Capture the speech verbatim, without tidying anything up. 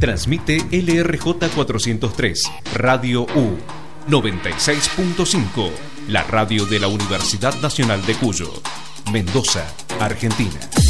Transmite L R J cuatrocientos tres, Radio U, noventa y seis punto cinco, la radio de la Universidad Nacional de Cuyo, Mendoza, Argentina.